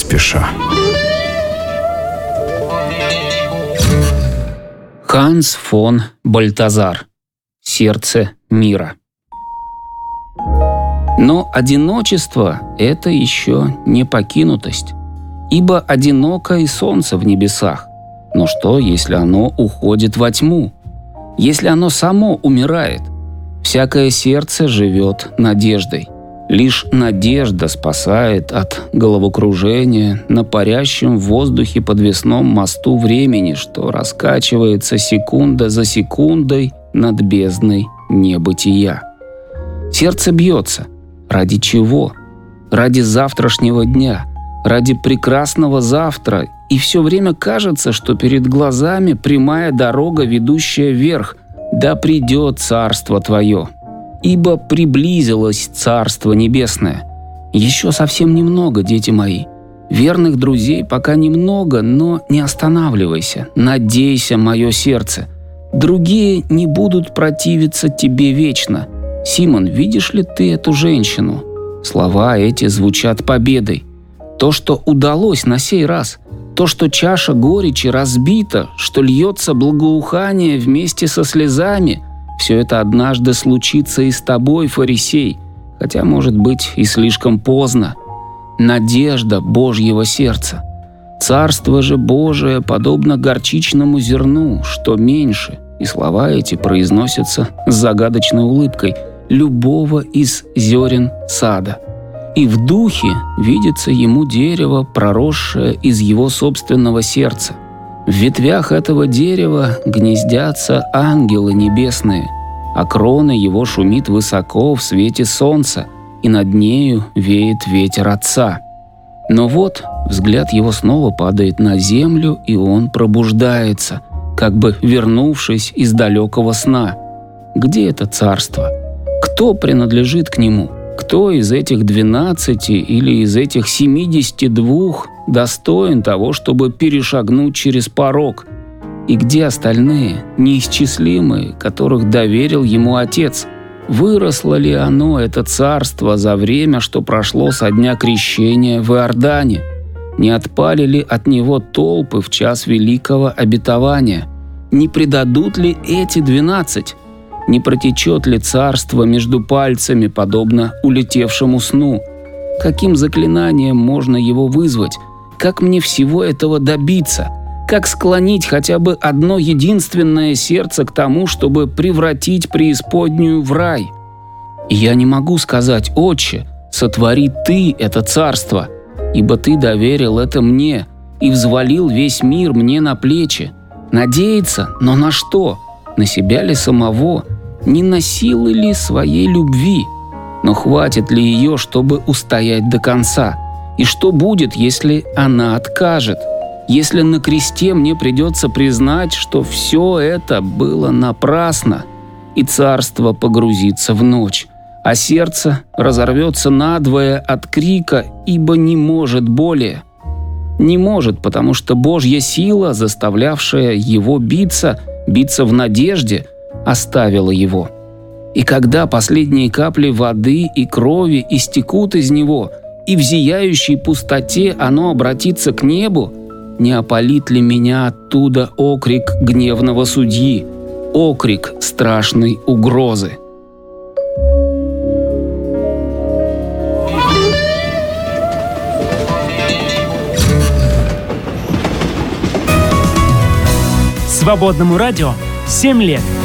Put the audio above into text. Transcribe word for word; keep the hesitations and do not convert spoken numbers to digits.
спеша. Ханс фон Бальтазар. Сердце мира. Но одиночество – это еще не покинутость, ибо одиноко и солнце в небесах. Но что, если оно уходит во тьму? Если оно само умирает? Всякое сердце живет надеждой. Лишь надежда спасает от головокружения на парящем в воздухе подвесном мосту времени, что раскачивается секунда за секундой над бездной небытия. Сердце бьется. Ради чего? Ради завтрашнего дня, ради прекрасного завтра, и все время кажется, что перед глазами прямая дорога, ведущая вверх. Да придет царство твое, ибо приблизилось царство небесное. Еще совсем немного, дети мои. Верных друзей пока немного, но не останавливайся, надейся, мое сердце. Другие не будут противиться тебе вечно. Симон, видишь ли ты эту женщину? Слова эти звучат победой. То, что удалось на сей раз, то, что чаша горечи разбита, что льется благоухание вместе со слезами, все это однажды случится и с тобой, фарисей, хотя, может быть, и слишком поздно. Надежда Божьего сердца. Царство же Божие подобно горчичному зерну, что меньше, и слова эти произносятся с загадочной улыбкой, любого из зерен сада. И в духе видится ему дерево, проросшее из его собственного сердца. В ветвях этого дерева гнездятся ангелы небесные, а крона его шумит высоко в свете солнца, и над нею веет ветер Отца. Но вот взгляд его снова падает на землю, и он пробуждается, как бы вернувшись из далекого сна. Где это царство? Кто принадлежит к нему? Кто из этих двенадцати или из этих семидесяти двух достоин того, чтобы перешагнуть через порог? И где остальные, неисчислимые, которых доверил ему Отец? Выросло ли оно, это царство, за время, что прошло со дня крещения в Иордане? Не отпали ли от него толпы в час великого обетования? Не предадут ли эти двенадцать? Не протечет ли царство между пальцами, подобно улетевшему сну? Каким заклинанием можно его вызвать? Как мне всего этого добиться? Как склонить хотя бы одно единственное сердце к тому, чтобы превратить преисподнюю в рай? И я не могу сказать: «Отче, сотвори ты это царство, ибо ты доверил это мне и взвалил весь мир мне на плечи». Надеяться? Но на что? На себя ли самого? Не на силы ли своей любви? Но хватит ли ее, чтобы устоять до конца? И что будет, если она откажет? Если на кресте мне придется признать, что все это было напрасно, и царство погрузится в ночь, а сердце разорвется надвое от крика, ибо не может более? Не может, потому что Божья сила, заставлявшая его биться, биться в надежде, оставила его. И когда последние капли воды и крови истекут из него, и в зияющей пустоте оно обратится к небу, не опалит ли меня оттуда окрик гневного судьи, окрик страшной угрозы? Свободному радио семь лет.